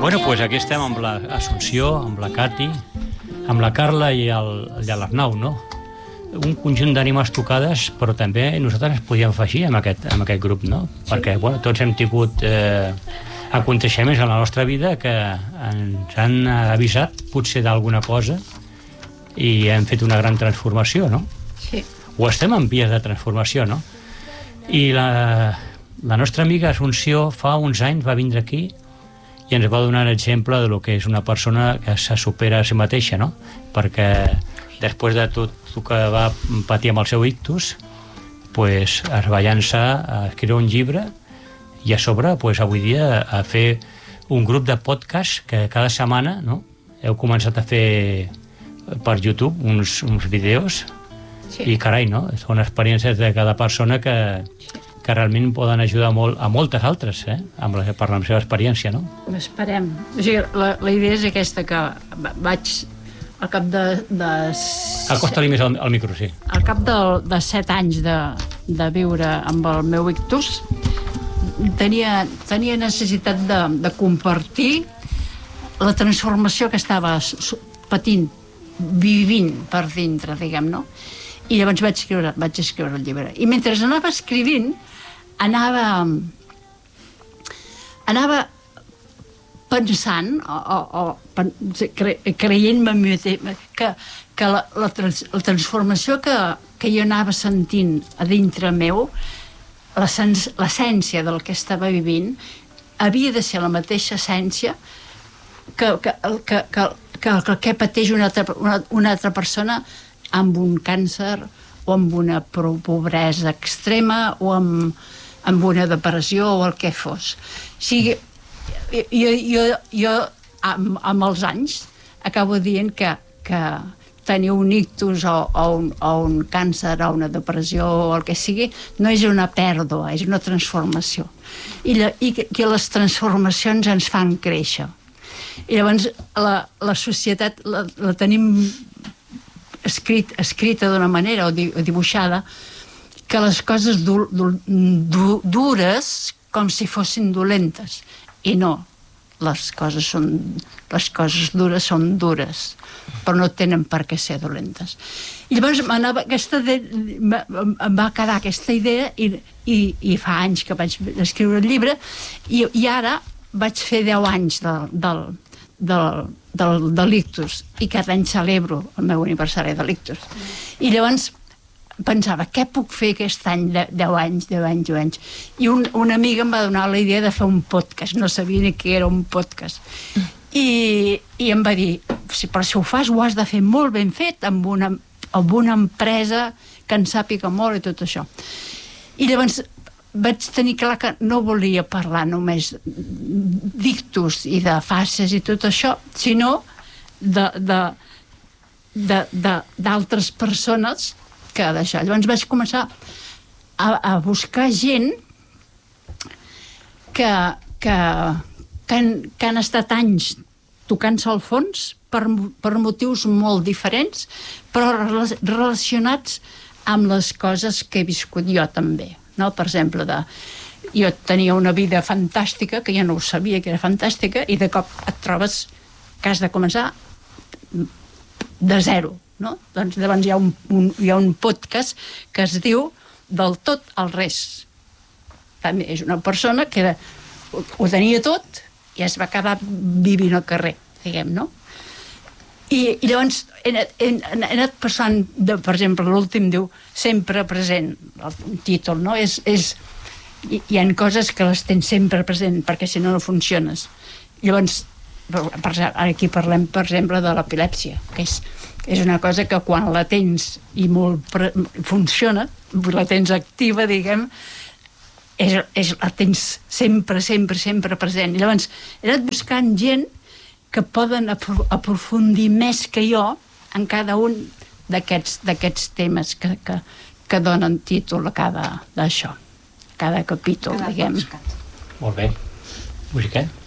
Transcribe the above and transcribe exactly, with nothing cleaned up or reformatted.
Bueno, doncs aquí estem amb l'Assumpció, amb la Cati, amb la Carla i l'Arnau, no? Un conjunt d'ànimes tocades, però també nosaltres ens podíem afegir amb aquest, amb aquest grup, no? Sí. Perquè, bueno, tots hem tingut eh, aconteixements en la nostra vida que ens han avisat, potser d'alguna cosa, i hem fet una gran transformació, no? Sí. O estem en vies de transformació, no? I la, la nostra amiga Assumpció fa uns anys va vindre aquí i ens va donar un exemple de lo que és una persona que se supera a si mateixa, no? Perquè després de tot el que va patir amb el seu ictus, pues, es va llançar a escriure un llibre i a sobre, pues, avui dia, a fer un grup de podcast que cada setmana, no? Heu començat a fer per YouTube uns, uns vídeos. Sí. I carai, no? Són experiències de cada persona que, que realment poden ajudar molt a moltes altres, eh? Amb la, per la seva experiència, no? Esperem. O sigui, la, la idea és aquesta, que vaig al cap de... de Acosta-li més al, al micro, sí. Al cap de, de set anys de, de viure amb el meu ictus, tenia, tenia necessitat de, de compartir la transformació que estava patint, vivint per dintre, diguem, no? I llavors vaig escriure, vaig escriure el llibre. I mentre anava escrivint, anava anava pensant o, o, o cre, creient-me que, que la, la, trans, la transformació que, que jo anava sentint a dintre meu, l'essència del que estava vivint, havia de ser la mateixa essència que, que, que, que, que, que, que pateix una altra, una, una altra persona amb un càncer o amb una pobresa extrema o amb, amb una depressió o el que fos. O sigui, jo, jo, jo amb, amb els anys acabo dient que, que tenir un ictus o, o, un, o un càncer o una depressió o el que sigui no és una pèrdua, és una transformació. I, la, i que, que les transformacions ens fan créixer. I llavors la, la societat la, la tenim escrit, escrita d'una manera o, di, o dibuixada que les coses du, du, du, dures com si fossin dolentes, i no, les coses són les coses dures són dures, però no tenen per què ser dolentes. I llavors m'anava aquesta de, em va quedar aquesta idea i, i, i fa anys que vaig escriure el llibre i, i ara vaig fer deu anys del, del, del, del, de l'ictus, i cada any celebro el meu aniversari de l'ictus. I llavors pensava, què puc fer aquest any de deu anys, deu anys, deu anys? I un, una amiga em va donar la idea de fer un podcast, no sabia ni què era un podcast. I, i em va dir, però si ho fas ho has de fer molt ben fet, amb una, amb una empresa que en sàpiga molt i tot això. I llavors vaig tenir clar que no volia parlar només d'ictus i de fases i tot això, sinó de, de, de, de, d'altres persones que d'això. Llavors vaig començar a, a buscar gent que, que, que, han, que han estat anys tocant-se al fons per, per motius molt diferents, però relacionats amb les coses que he viscut jo també. No? Per exemple, de, jo tenia una vida fantàstica, que jo no ho sabia que era fantàstica, i de cop et trobes que has de començar de zero. No? Doncs llavors hi ha, un, un, hi ha un podcast que es diu Del tot al res. També és una persona que era, ho, ho tenia tot i es va acabar vivint al carrer, diguem, no? I, i llavors he anat, he, he anat passant, de, per exemple, l'últim diu sempre present, el títol, no? És, és, hi, hi ha coses que les tens sempre present perquè si no no funciones. Llavors, per, aquí parlem, per exemple, de l'epilèpsia, que és és una cosa que quan la tens i molt pre- funciona, la tens activa, diguem, és, és, la tens sempre, sempre, sempre present. I llavors he anat buscant gent que poden apro- aprofundir més que jo en cada un d'aquests, d'aquests temes que, que, que donen títol a cada d'això, a cada capítol, cada diguem. Molt bé. Musiquet?